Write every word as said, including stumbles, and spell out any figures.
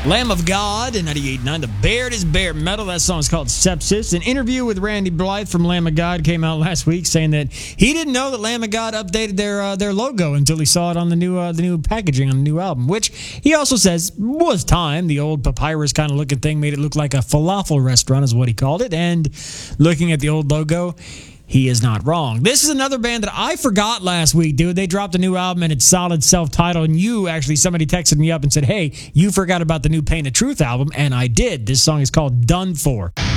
Lamb of God in ninety-eight point nine. The Baird is Bare Metal. That song is called Sepsis. An interview with Randy Blythe from Lamb of God came out last week saying that he didn't know that Lamb of God updated their uh, their logo until he saw it on the new uh, the new packaging on the new album, which he also says was time. The old papyrus kind of looking thing made it look like a falafel restaurant is what he called it. And looking at the old logo, he is not wrong. This is another band that I forgot last week, dude. They dropped a new album and it's solid self-titled. And you actually, somebody texted me up and said, hey, you forgot about the new Pain of Truth album. And I did. This song is called Done For.